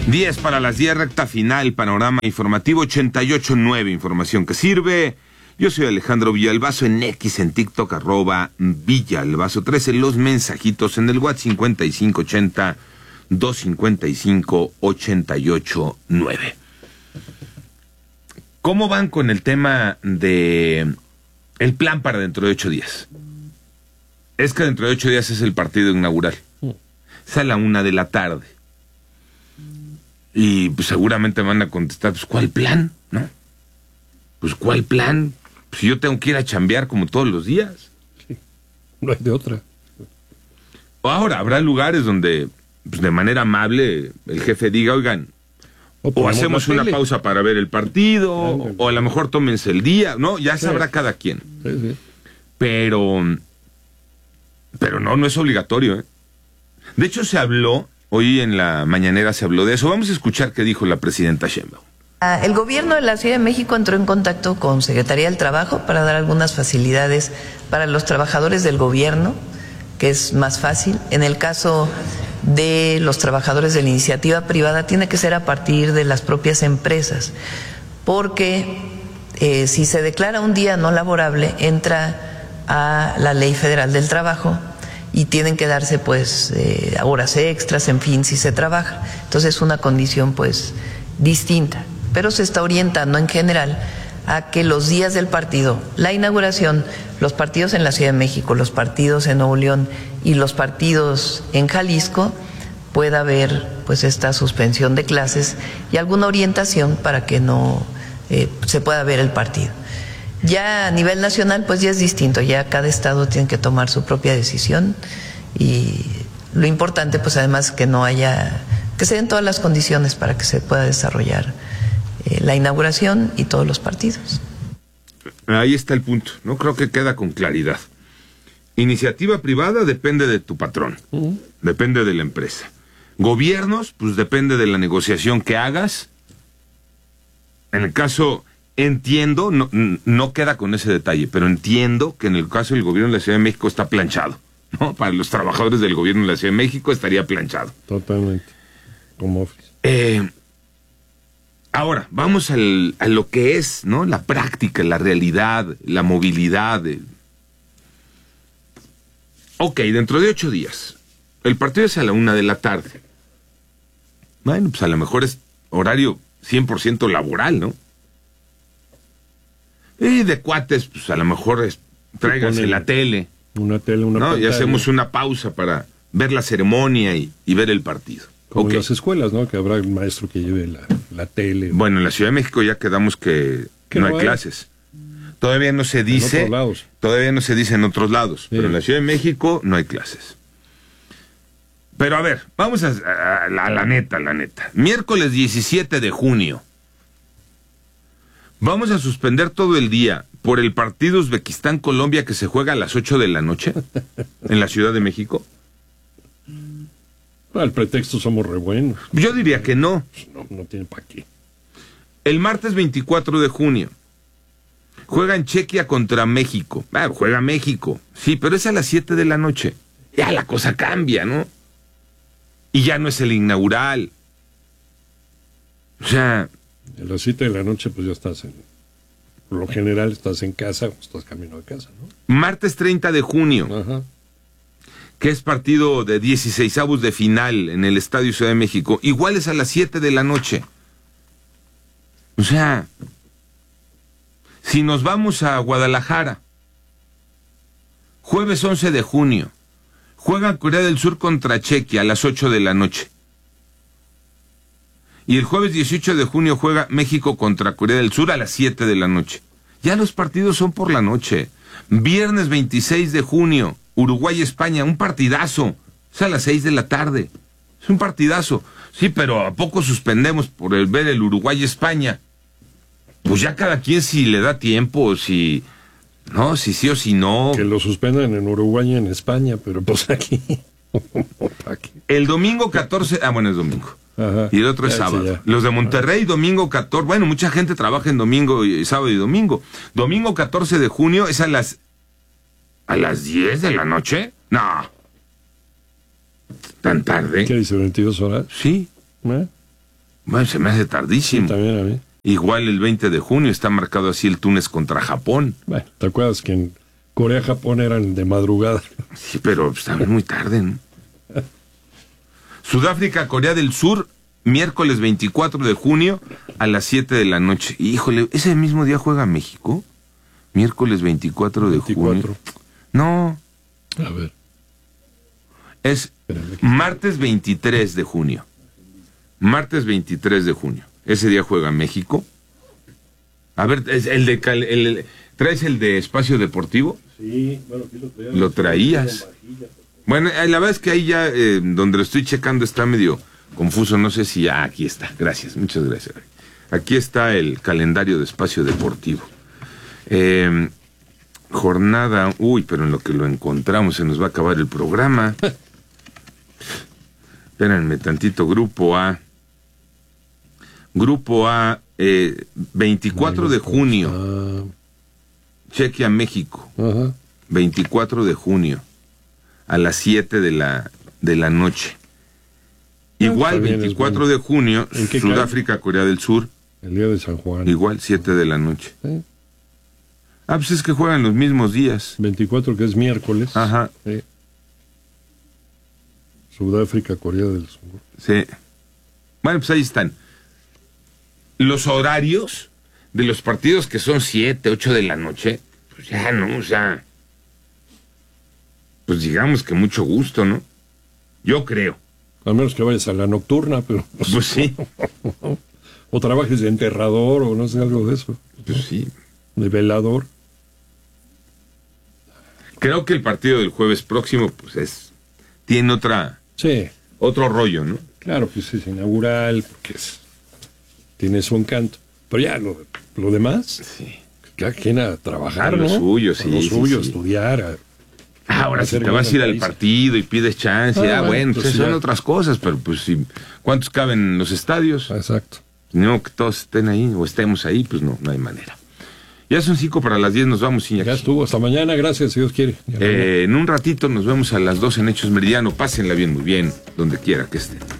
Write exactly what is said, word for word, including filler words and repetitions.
diez para las diez, recta final, panorama informativo ochenta y ocho nueve, información que sirve. Yo soy Alejandro Villalbazo, en X, en TikTok, arroba Villalbazo trece, los mensajitos en el WhatsApp cincuenta y cinco ochenta, doscientos cincuenta y cinco, ochenta y ocho nueve. ¿Cómo van con el tema de el plan para dentro de ocho días? Es que dentro de ocho días es el partido inaugural. Es a la una de la tarde. Y pues seguramente van a contestar, pues ¿cuál plan? ¿No? Pues ¿cuál plan? Pues yo tengo que ir a chambear como todos los días. Sí, no hay de otra. Ahora, habrá lugares donde pues, de manera amable el jefe diga, oigan, o, o hacemos una tele. pausa para ver el partido, o, o a lo mejor tómense el día, ¿no? Ya sí. sabrá cada quien. Sí, sí. Pero, pero no, no es obligatorio, ¿eh? De hecho, se habló, hoy en la mañanera se habló de eso. Vamos a escuchar qué dijo la presidenta Sheinbaum. El gobierno de la Ciudad de México entró en contacto con Secretaría del Trabajo para dar algunas facilidades para los trabajadores del gobierno, que es más fácil. En el caso de los trabajadores de la iniciativa privada, tiene que ser a partir de las propias empresas, porque eh, si se declara un día no laborable, entra a la Ley Federal del Trabajo y tienen que darse pues eh, horas extras, en fin, si se trabaja. Entonces es una condición pues distinta, pero se está orientando en general a que los días del partido, la inauguración, los partidos en la Ciudad de México, los partidos en Nuevo León y los partidos en Jalisco, pueda haber pues esta suspensión de clases y alguna orientación para que no eh, se pueda ver el partido. Ya a nivel nacional pues ya es distinto, ya cada estado tiene que tomar su propia decisión y lo importante pues además que no haya, que se den todas las condiciones para que se pueda desarrollar eh, la inauguración y todos los partidos. Ahí está el punto, ¿no? Creo que queda con claridad. Iniciativa privada depende de tu patrón, uh-huh. depende de la empresa. Gobiernos, pues depende de la negociación que hagas. En el caso... Entiendo, no, no queda con ese detalle, pero entiendo que en el caso del gobierno de la Ciudad de México está planchado, ¿no? Para los trabajadores del gobierno de la Ciudad de México estaría planchado. Totalmente, como office. Eh, ahora, vamos al, a lo que es, ¿no? La práctica, la realidad, la movilidad. Eh. Ok, dentro de ocho días, el partido es a la una de la tarde. Bueno, pues a lo mejor es horario cien por ciento laboral, ¿no? Y de cuates, pues a lo mejor es, tráiganse la tele. Una tele, una ¿no? pantalla. Y hacemos una pausa para ver la ceremonia y, y ver el partido. Como okay. en las escuelas, ¿no? Que habrá un maestro que lleve la, la tele. Bueno, en la Ciudad de México ya quedamos que, que no hay, hay clases. Todavía no se dice. En otros lados. Todavía no se dice en otros lados. Sí. Pero en la Ciudad de México no hay clases. Pero a ver, vamos a, a, a, la, a la neta, la neta. Miércoles diecisiete de junio. ¿Vamos a suspender todo el día por el partido Uzbekistán-Colombia que se juega a las ocho de la noche en la Ciudad de México? Al pretexto somos re buenos. Yo diría que no. No, no tiene para qué. El martes veinticuatro de junio juegan Chequia contra México. Ah, juega México. Sí, pero es a las siete de la noche. Ya la cosa cambia, ¿no? Y ya no es el inaugural. O sea... A las siete de la noche, pues ya estás en... Por lo general estás en casa o estás camino a casa, ¿no? Martes treinta de junio. Ajá. Que es partido de dieciseisavos de final en el Estadio Ciudad de México. Igual es a las siete de la noche. O sea... Si nos vamos a Guadalajara... Jueves once de junio... Juega Corea del Sur contra Chequia a las ocho de la noche. Y el jueves dieciocho de junio juega México contra Corea del Sur a las siete de la noche. Ya los partidos son por la noche. Viernes veintiséis de junio, Uruguay-España, un partidazo. Es a las seis de la tarde. Es un partidazo. Sí, pero ¿a poco suspendemos por el ver el Uruguay-España? Pues ya cada quien si le da tiempo, si... No, si sí o si no. Que lo suspendan en Uruguay y en España, pero pues aquí... aquí. El domingo catorce... Ah, bueno, es domingo. Ajá. Y el otro es Ya, sábado. sí, ya. Los de Monterrey, domingo catorce. Bueno, mucha gente trabaja en domingo, y sábado y domingo. Domingo catorce de junio es a las... ¿A las diez de la noche? No. ¿Tan tarde? ¿Qué dice, veintidós horas? Sí. ¿Eh? Bueno, se me hace tardísimo. Sí, también a mí. Igual el veinte de junio está marcado así el Túnez contra Japón. Bueno, ¿te acuerdas que en Corea, Japón eran de madrugada? Sí, pero está muy tarde, ¿no? Sudáfrica, Corea del Sur, miércoles veinticuatro de junio a las siete de la noche. Híjole, ¿ese mismo día juega México? Miércoles veinticuatro de junio. No. A ver. Es martes veintitrés de junio. Martes veintitrés de junio. Ese día juega México. A ver, ¿es el de el, el, ¿traes el de Espacio Deportivo? Sí, bueno, aquí lo traías. Lo traías. Bueno, la verdad es que ahí ya, eh, donde lo estoy checando, está medio confuso. No sé si ya, aquí está. Gracias, muchas gracias. Aquí está el calendario de Espacio Deportivo. Eh, jornada, uy, pero en lo que lo encontramos se nos va a acabar el programa. Espérenme tantito, Grupo A. Grupo A, eh, veinticuatro de junio. Ah. Chequia México. Ajá. veinticuatro de junio. A las siete de la, de la noche. Igual, Está bien, veinticuatro de junio, ¿En qué Sudáfrica, cae? Corea del Sur. El día de San Juan. Igual, siete de la noche. ¿Sí? Ah, pues es que juegan los mismos días. veinticuatro, que es miércoles. Ajá. Sí. Sudáfrica, Corea del Sur. Sí. Bueno, pues ahí están. Los horarios de los partidos que son siete, ocho de la noche, pues ya no, o sea, pues digamos que mucho gusto, ¿no? Yo creo. A menos que vayas a la nocturna, pero... Pues sí. O trabajes de enterrador, o no sé, algo de eso. Pues sí. De velador. Creo que el partido del jueves próximo, pues es, tiene otra, Sí, otro rollo, ¿no? claro, pues es inaugural, porque es, tiene su encanto. Pero ya, lo, lo demás, Sí. cada quien a trabajar, A lo ¿no? suyo, A sí, lo sí, suyo, sí. estudiar. a- Ahora, si hacer te vas a bien ir al al país. partido y pides chance, Ah, ah, bueno, bueno, pues pues ya. son otras cosas, pero pues sí, ¿cuántos caben en los estadios? Exacto. No, que todos estén ahí o estemos ahí, pues no, no hay manera. Ya son cinco para las diez, nos vamos, Iñaki. Ya estuvo. Hasta mañana, gracias, si Dios quiere. Ya Eh, en un ratito nos vemos a las doce en Hechos Meridiano. Pásenla bien, muy bien, donde quiera que estén.